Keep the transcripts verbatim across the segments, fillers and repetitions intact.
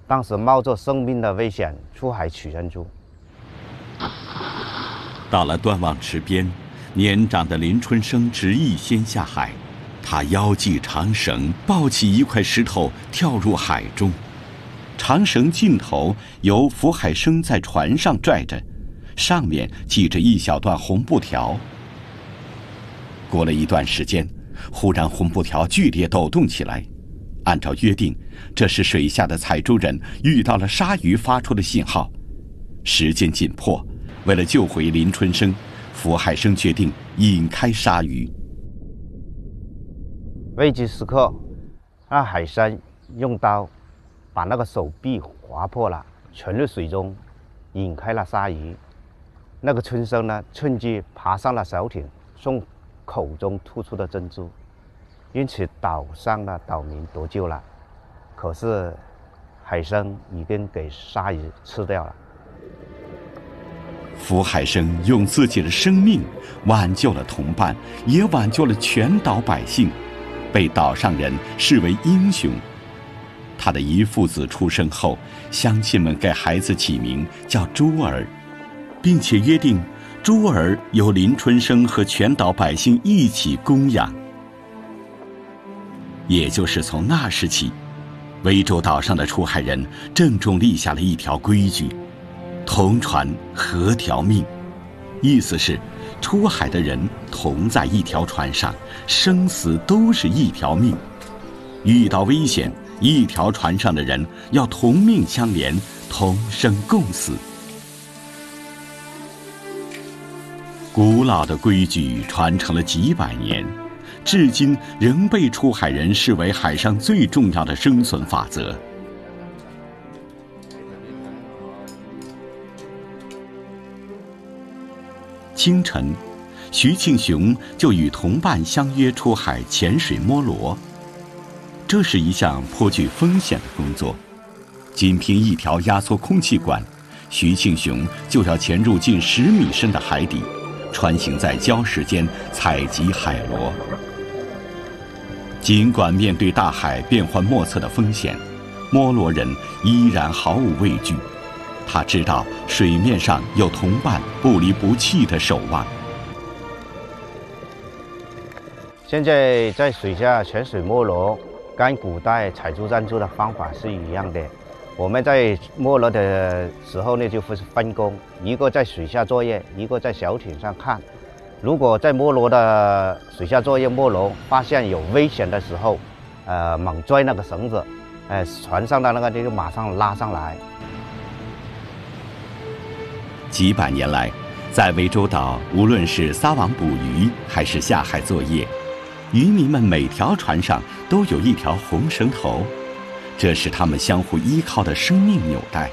当时冒着生命的危险出海取珍珠。 到了端望池边，年长的林春生执意先下海，他腰系长绳，抱起一块石头跳入海中。长绳尽头由福海生在船上拽着，上面系着一小段红布条。过了一段时间，忽然红布条剧烈抖动起来。按照约定，这是水下的采珠人遇到了鲨鱼发出的信号。时间紧迫，为了救回林春生，福海生决定引开鲨鱼。 危急时刻，让海生用刀把那个手臂划破了，沉入水中，引开了鲨鱼。那个春生呢，趁机爬上了小艇，送口中吐出的珍珠。因此，岛上的岛民得救了。可是，海生已经给鲨鱼吃掉了。 福海生用自己的生命挽救了同伴，也挽救了全岛百姓，被岛上人视为英雄。他的遗父子出生后，乡亲们给孩子起名叫珠儿，并且约定珠儿由林春生和全岛百姓一起供养。也就是从那时起，涠洲岛上的出海人郑重立下了一条规矩：同船和条命。意思是，出海的人同在一条船上，生死都是一条命。遇到危险，一条船上的人要同命相连，同生共死。古老的规矩传承了几百年，至今仍被出海人视为海上最重要的生存法则。清晨，徐庆雄就与同伴相约出海潜水摸螺。这是一项颇具风险的工作，仅凭一条压缩空气管，徐庆雄就要潜入近十米深的海底，穿行在礁石间采集海螺。尽管面对大海变幻莫测的风险，摸螺人依然毫无畏惧。他知道水面上有同伴不离不弃的守望。 现在在水下潜水摸螺，跟古代采珠珍珠的方法是一样的。我们在摸螺的时候呢，就会分工，一个在水下作业，一个在小艇上看。如果在摸螺的水下作业摸螺发现有危险的时候，呃，猛拽那个绳子，呃，船上的那个就马上拉上来。 几百年来，在涠洲岛，无论是撒网捕鱼还是下海作业，渔民们每条船上都有一条红绳头，这是他们相互依靠的生命纽带。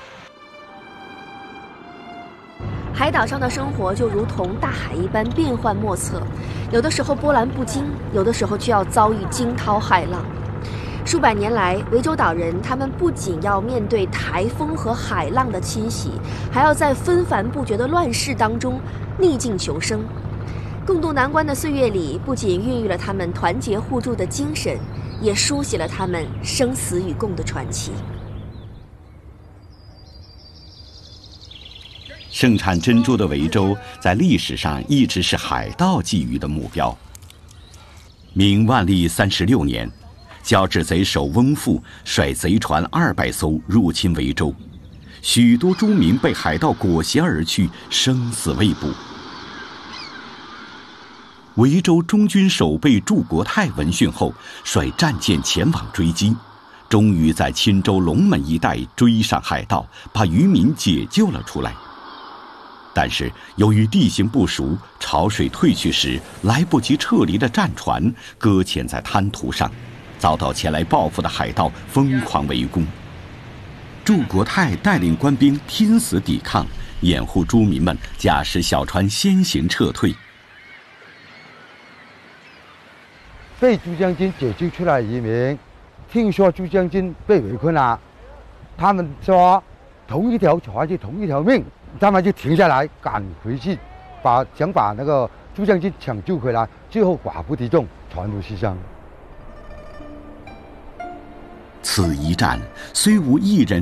海岛上的生活就如同大海一般变幻莫测，有的时候波澜不惊，有的时候却要遭遇惊涛骇浪。数百年来，涠洲岛人他们不仅要面对台风和海浪的侵袭，还要在纷繁不绝的乱世当中逆境求生。共度难关的岁月里，不仅孕育了他们团结互助的精神，也书写了他们生死与共的传奇。 盛产珍珠的涠洲，在历史上一直是海盗觊觎的目标。明万历三十六年，交趾贼首翁父率贼船二百艘入侵涠洲，许多珠民被海盗裹挟而去，生死未卜。涠州中军守备祝国泰闻讯后，率战舰前往追击，终于在钦州龙门一带追上海盗，把渔民解救了出来。但是由于地形不熟，潮水退去时来不及撤离的战船搁浅在滩涂上，遭到前来报复的海盗疯狂围攻。祝国泰带领官兵拼死抵抗，掩护珠民们驾驶小船先行撤退。 被朱将军解救出来的渔民，听说朱将军被围困了，他们说同一条船就同一条命，他们就停下来赶回去，把想把那个朱将军抢救回来，最后寡不敌众，船都牺牲。 此一战虽无一人